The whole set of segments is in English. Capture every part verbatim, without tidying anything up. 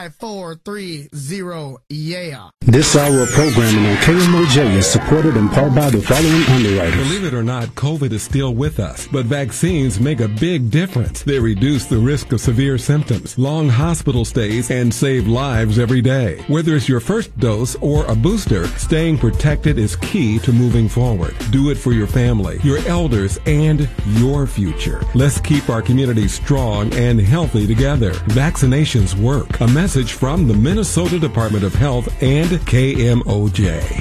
five four three zero, yeah. This hour of programming on K M O J is supported in part by the following underwriters. Believe it or not, COVID is still with us, but vaccines make a big difference. They reduce the risk of severe symptoms, long hospital stays, and save lives every day. Whether it's your first dose or a booster, staying protected is key to moving forward. Do it for your family, your elders, and your future. Let's keep our community strong and healthy together. Vaccinations work. A message from the Minnesota Department of Health and K M O J.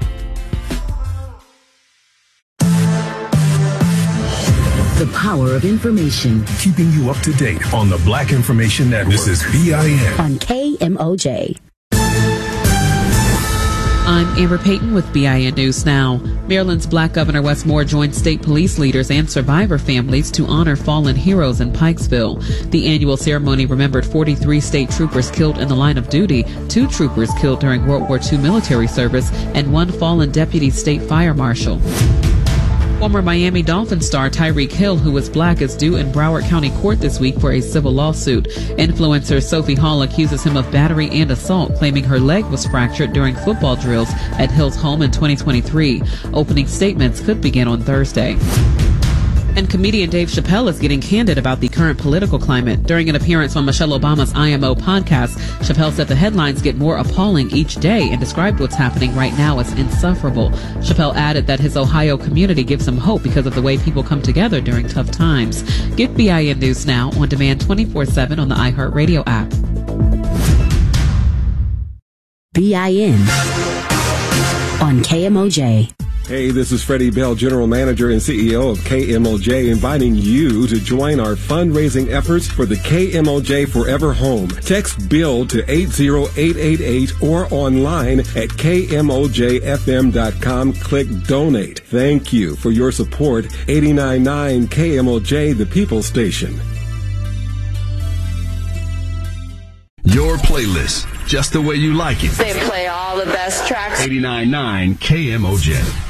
The power of information. Keeping you up to date on the Black Information Network. This is B I N. On K M O J. I'm Amber Payton with B I N News Now. Maryland's Black Governor Wes Moore joined state police leaders and survivor families to honor fallen heroes in Pikesville. The annual ceremony remembered forty-three state troopers killed in the line of duty, two troopers killed during World War Two military service, and one fallen deputy state fire marshal. Former Miami Dolphins star Tyreek Hill, who was black, is due in Broward County Court this week for a civil lawsuit. Influencer Sophie Hall accuses him of battery and assault, claiming her leg was fractured during football drills at Hill's home in twenty twenty-three. Opening statements could begin on Thursday. And comedian Dave Chappelle is getting candid about the current political climate. During an appearance on Michelle Obama's I M O podcast, Chappelle said the headlines get more appalling each day and described what's happening right now as insufferable. Chappelle added that his Ohio community gives him hope because of the way people come together during tough times. Get B I N News Now on demand twenty-four seven on the iHeartRadio app. B I N on K M O J. Hey, this is Freddie Bell, General Manager and C E O of K M O J, inviting you to join our fundraising efforts for the K M O J Forever Home. Text BUILD to eight zero eight eight eight or online at K M O J F M dot com. Click Donate. Thank you for your support. eighty-nine point nine K M O J, the People Station. Your playlist, just the way you like it. They play all the best tracks. eighty-nine point nine K M O J.